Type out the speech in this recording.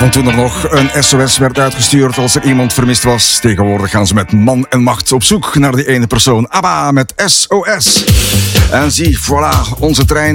En toen er nog een SOS werd uitgestuurd als er iemand vermist was. Tegenwoordig gaan ze met man en macht op zoek naar die ene persoon. ABBA met SOS. En zie, voilà, onze trein